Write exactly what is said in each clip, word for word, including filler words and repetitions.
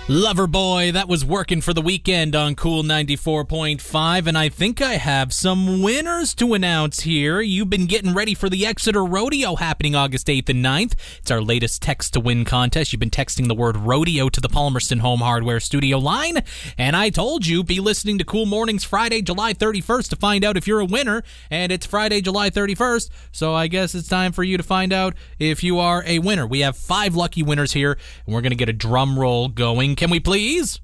Loverboy, that was working for the weekend on Cool ninety-four point five, and I think I have some winners to announce here. You've been getting ready for the Exeter Rodeo happening August eighth and ninth. It's our latest text-to-win contest. You've been texting the word rodeo to the Palmerston Home Hardware studio line, and I told you, be listening to Cool Mornings Friday, July thirty-first to find out if you're a winner, and it's Friday, July thirty-first, so I guess it's time for you to find out if you are a winner. We have five lucky winners here, and we're going to get a drum roll going. Can we please?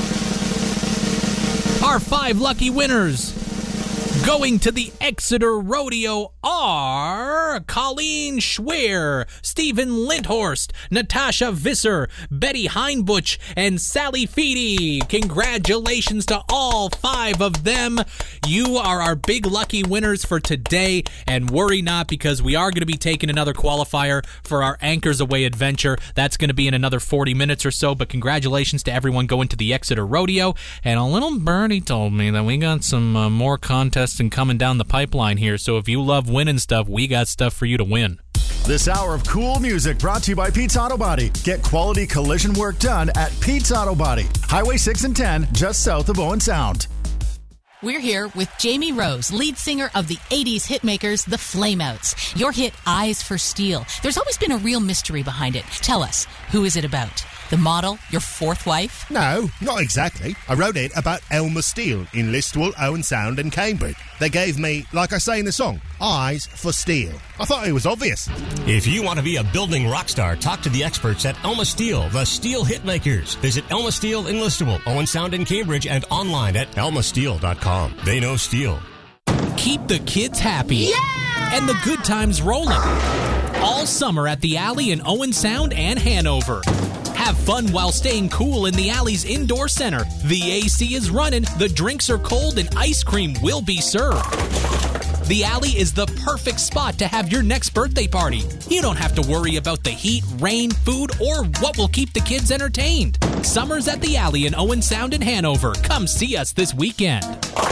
Our five lucky winners going to the Exeter Rodeo are Colleen Schwer, Stephen Linthorst, Natasha Visser, Betty Heinbuch, and Sally Feedy. Congratulations to all five of them. You are our big lucky winners for today, and worry not, because we are going to be taking another qualifier for our Anchors Away adventure. That's going to be in another forty minutes or so, but congratulations to everyone going to the Exeter Rodeo. And a little birdie told me that we got some uh, more contests and coming down the pipeline here, so if you love winning stuff, we got stuff for you to win. This hour of cool music brought to you by Pete's Auto Body. Get quality collision work done at Pete's Auto Body. Highway six and ten, just south of Owen Sound. We're here with Jamie Rose, lead singer of the eighties hitmakers, the Flameouts. Your hit, Eyes for Steel. There's always been a real mystery behind it. Tell us, who is it about? The model, your fourth wife? No, not exactly. I wrote it about Elmer Steele in Listowel, Owen Sound and Cambridge. They gave me, like I say in the song, eyes for steel. I thought it was obvious. If you want to be a building rock star, talk to the experts at Elma Steel, the Steel Hitmakers. Visit Elma Steel in Listowel, Owen Sound and Cambridge, and online at elma steel dot com. They know steel. Keep the kids happy. Yeah! And the good times rolling. All summer at the Alley in Owen Sound and Hanover. Have fun while staying cool in the Alley's indoor center. The A C is running, the drinks are cold, and ice cream will be served. The Alley is the perfect spot to have your next birthday party. You don't have to worry about the heat, rain, food, or what will keep the kids entertained. Summer's at the Alley in Owen Sound and Hanover. Come see us this weekend.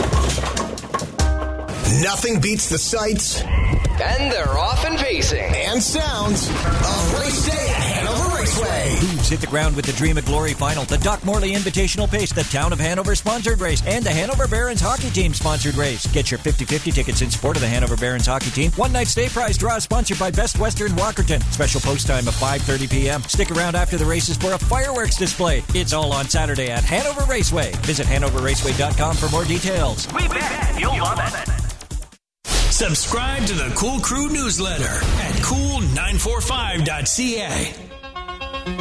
Nothing beats the sights and they're off and pacing and sounds of Race Day at Hanover Raceway. Hooves hit the ground with the Dream of Glory final, the Doc Morley Invitational Pace, the Town of Hanover sponsored race, and the Hanover Barons hockey team sponsored race. Get your fifty-fifty tickets in support of the Hanover Barons hockey team. One night stay prize draw sponsored by Best Western Walkerton. Special post time of five thirty p.m. Stick around after the races for a fireworks display. It's all on Saturday at Hanover Raceway. Visit hanover raceway dot com for more details. We bet you'll love it. Subscribe to the Cool Crew newsletter at cool nine forty-five dot c a.